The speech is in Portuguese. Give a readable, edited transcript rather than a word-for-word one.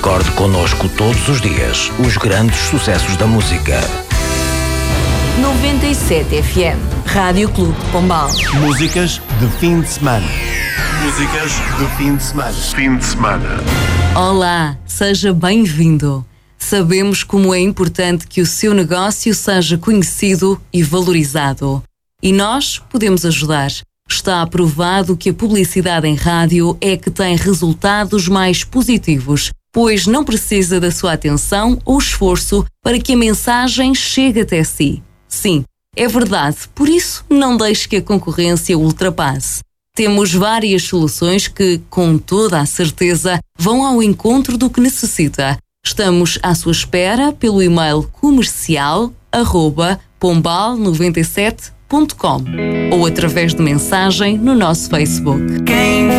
Recorde connosco todos os dias os grandes sucessos da música. 97 FM, Rádio Clube de Pombal. Músicas de fim de semana. Músicas de fim de semana. Fim de semana. Olá, seja bem-vindo. Sabemos como é importante que o seu negócio seja conhecido e valorizado. E nós podemos ajudar. Está aprovado que a publicidade em rádio é que tem resultados mais positivos, pois não precisa da sua atenção ou esforço para que a mensagem chegue até si. Sim, é verdade, por isso não deixe que a concorrência o ultrapasse. Temos várias soluções que, com toda a certeza, vão ao encontro do que necessita. Estamos à sua espera pelo e-mail comercial@pombal97.com ou através de mensagem no nosso Facebook.